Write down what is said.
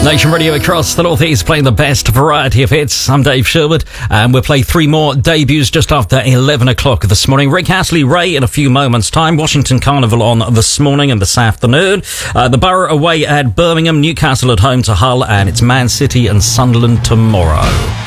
Nation Radio across the Northeast playing the best variety of hits. I'm Dave Sherwood, and we'll play three more debuts just after 11 o'clock this morning. Rick Astley Ray in a few moments' time. Washington Carnival on this morning and this afternoon. The Borough away at Birmingham, Newcastle at home to Hull, and it's Man City and Sunderland tomorrow.